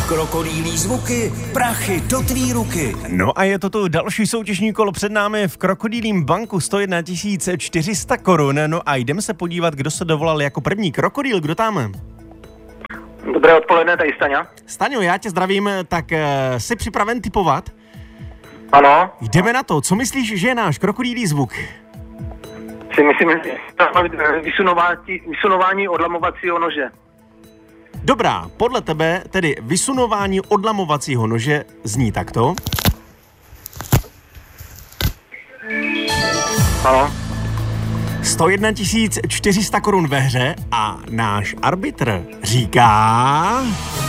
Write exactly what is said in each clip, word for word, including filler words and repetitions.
Krokodýlí zvuky, prachy do tvý ruky. No a je to tu další soutěžní kolo před námi v Krokodýlím banku sto jedna tisíc čtyři sta korun. No a jdeme se podívat, kdo se dovolal jako první. Krokodýl, kdo tam? Dobré odpoledne, tady Staňa. Staňo, já tě zdravím, tak uh, jsi připraven tipovat? Ano. Jdeme na to, co myslíš, že je náš krokodýlí zvuk? Si myslím, že vysunování, vysunování odlamovacího nože. Dobrá, podle tebe tedy vysunování odlamovacího nože zní takto. Ano. sto jedna tisíc čtyři sta korun ve hře a náš arbitr říká,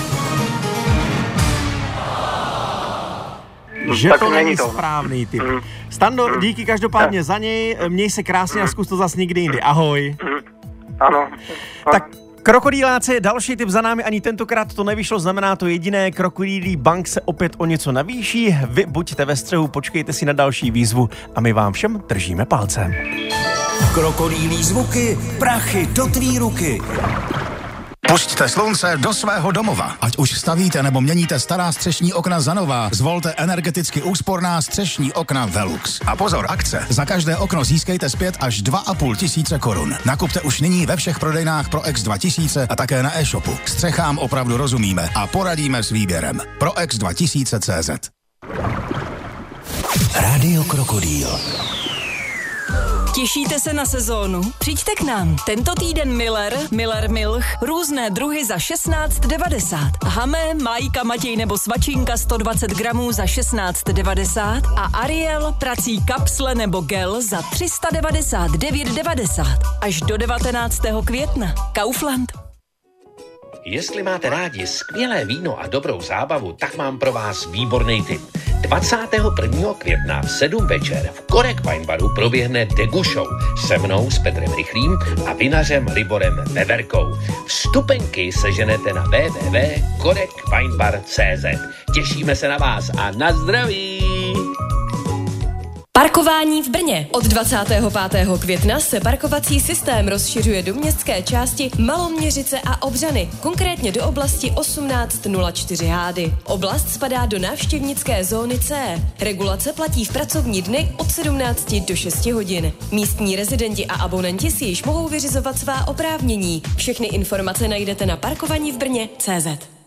že tak to není to. správný typ. Mm. Stando, mm. díky každopádně mm. za něj, měj se krásně mm. a zkus to zas někdy jindy. Ahoj. Mm. Ano. Tak krokodýláci, další tip za námi, ani tentokrát to nevyšlo, znamená to jediné, Krokodýlí bank se opět o něco navýší, vy buďte ve střehu, počkejte si na další výzvu a my vám všem držíme palce. Krokodýlí zvuky, prachy do tvý ruky. Pusťte slunce do svého domova. Ať už stavíte nebo měníte stará střešní okna za nová, zvolte energeticky úsporná střešní okna Velux. A pozor, akce. Za každé okno získejte zpět až dva a půl tisíce korun. Nakupte už nyní ve všech prodejnách ProX dva tisíce a také na e-shopu. Střechám opravdu rozumíme a poradíme s výběrem. ProX dva tisíce tečka cé zet. Rádio Krokodýl. Těšíte se na sezónu? Přijďte k nám. Tento týden Miller, Miller Milch, různé druhy za šestnáct devadesát. Hamé, Majka, Matěj nebo Svačinka sto dvacet gramů za šestnáct devadesát a Ariel, prací kapsle nebo gel za tři sta devadesát devět devadesát. Až do devatenáctého května. Kaufland. Jestli máte rádi skvělé víno a dobrou zábavu, tak mám pro vás výborný tip. dvacátého prvního května v sedm večer v Korek Wine Baru proběhne Degu Show se mnou, s Petrem Rychlým a vinařem Liborem Veverkou. Vstupenky seženete na w w w tečka korek wine bar tečka cé zet. Těšíme se na vás a na zdraví! Parkování v Brně. Od dvacátého pátého května se parkovací systém rozšiřuje do městské části Maloměřice a Obřany, konkrétně do oblasti osmnáct nula čtyři Hády. Oblast spadá do návštěvnické zóny C. Regulace platí v pracovní dny od sedmnácti do šesti hodin. Místní rezidenti a abonenti si již mohou vyřizovat svá oprávnění. Všechny informace najdete na parkovaní v Brně tečka cé zet.